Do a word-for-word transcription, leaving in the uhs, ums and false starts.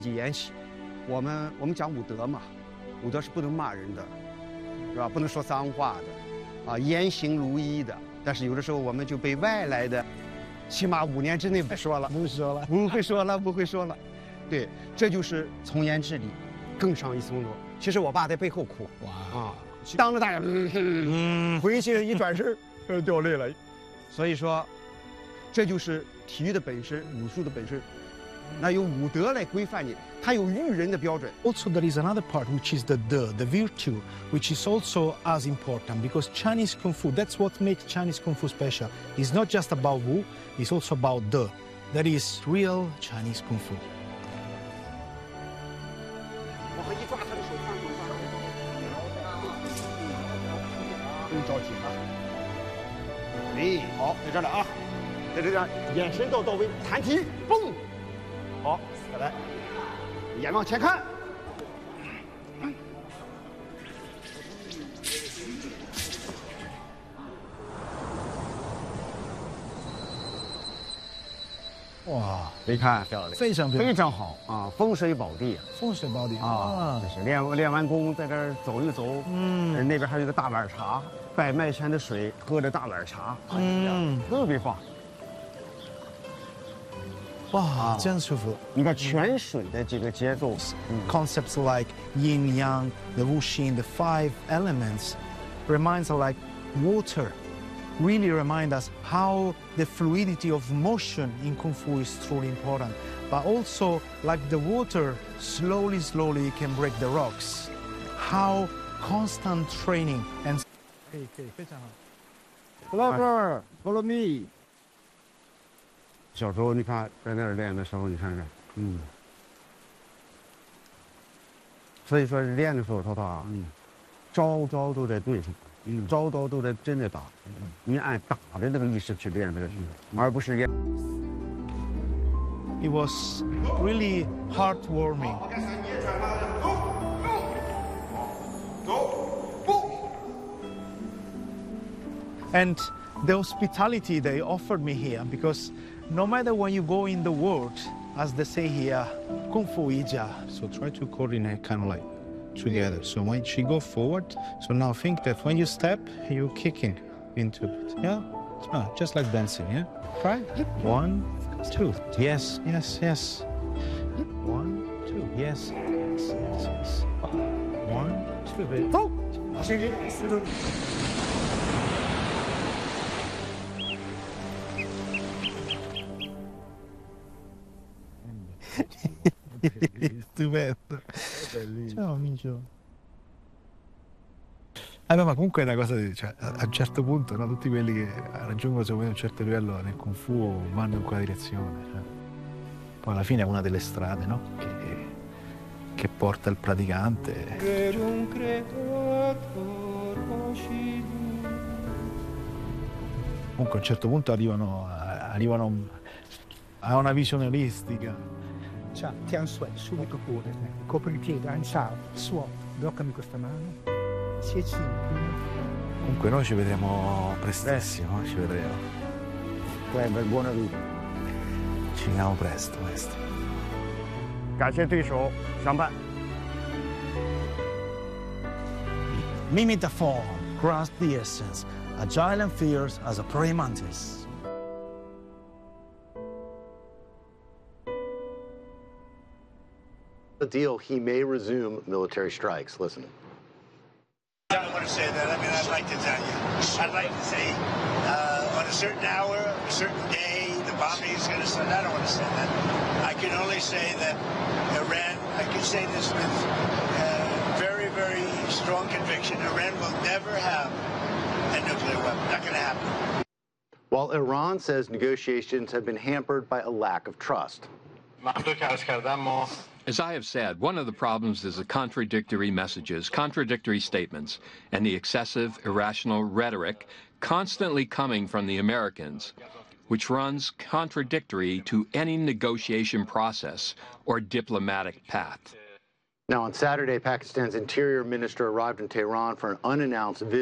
言行，我们我们讲武德嘛，武德是不能骂人的，是吧？不能说脏话的，啊，言行如一的。但是有的时候我们就被外来的，起码五年之内不说了， 不说了， 不会说了，不会说了。对，这就是从严治理，更上一层楼。其实我爸在背后哭，哇啊，当着大家，嗯，回去一转身，呃，掉泪了。所以说，这就是体育的本身，武术的本身。那有武德来规范你，它有育人的标准。 Also, there is another part which is the de, the virtue, which is also as important because Chinese Kung Fu, that's what makes Chinese Kung Fu special. It's not just about Wu, it's also about de. That is real Chinese Kung Fu. 我一抓他的手，放手放手，不用着急啊。哎，好，在这儿了啊，在这儿，眼神到到位，弹踢，蹦。 好，再来，眼往前看。哇，一看漂亮， 非常漂亮， 非常好啊，风水宝地， 风水宝地啊，就是练练完功在这儿走一走，嗯，那边还有个大碗茶，拜麦前的水，喝着大碗茶，嗯，特别棒。 哇，这样舒服！ 你看泉水的这个节奏 ，concepts like yin yang, the wuxing, the five elements, reminds us like water. Really remind us how the fluidity of motion in Kung Fu is truly important. But also, like the water, slowly, slowly can break the rocks. How constant training and. 可以可以，非常好。 Follow her, follow me. 小时候你看在那儿练的时候，你看看，嗯，所以说练的时候，涛涛啊，嗯，招招都在对上，嗯，招招都在真的打，嗯，你按打的那个意识去练这个，而不是练。 It was really heartwarming. And the hospitality they offered me here, because no matter when you go in the world, as they say here, Kung Fu Ija. So try to coordinate kind of like together. So when she go forward, so now think that when you step, you're kicking into it. Yeah? Ah, just like dancing, yeah? Try. One, two. Yes, yes, yes. One, two. Yes, yes, yes, yes. One, two. Oh! Stupendo. Ciao amico. Ah, no, ma comunque è una cosa di, cioè, a un certo punto, no, tutti quelli che raggiungono secondo me un certo livello nel Kung Fu vanno in quella direzione. Cioè. Poi alla fine è una delle strade, no? Che, che porta il praticante. Comunque a un certo punto arrivano, arrivano a una visione olistica. Cioè, tieni subito pure, copri il piede, anciao, suo, bloccami questa mano, si è cinque. Comunque noi ci vedremo prestissimo, ci vedremo. Beh, buona vita. Ci vediamo presto, maestro. 感谢对手，相伴。 Mimic the form, grasp the essence, agile and fierce as a praying mantis. The deal, he may resume military strikes. Listen. I don't want to say that. I mean, I'd like to tell you. I'd like to say uh, on a certain hour, a certain day, the bombing is going to start. I don't want to say that. I can only say that Iran, I can say this with uh, very, very strong conviction, Iran will never have a nuclear weapon. Not going to happen. While Iran says negotiations have been hampered by a lack of trust. As I have said, one of the problems is the contradictory messages, contradictory statements, and the excessive, irrational rhetoric constantly coming from the Americans, which runs contradictory to any negotiation process or diplomatic path. Now, on Saturday, Pakistan's interior minister arrived in Tehran for an unannounced visit.